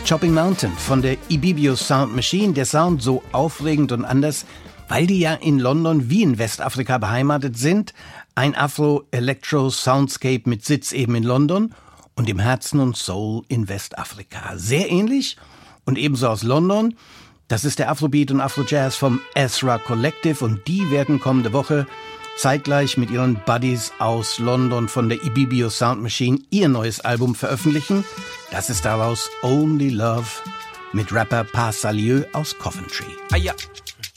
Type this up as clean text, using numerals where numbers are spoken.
Chopping Mountain von der Ibibio Sound Machine. Der Sound so aufregend und anders, weil die ja in London wie in Westafrika beheimatet sind. Ein Afro-Electro-Soundscape mit Sitz eben in London und im Herzen und Soul in Westafrika. Sehr ähnlich und ebenso aus London. Das ist der Afrobeat und Afrojazz vom Ezra Collective und die werden kommende Woche zeitgleich mit ihren Buddies aus London von der Ibibio Sound Machine ihr neues Album veröffentlichen. Das ist daraus Only Love mit Rapper Pa Salieu aus Coventry. Aya.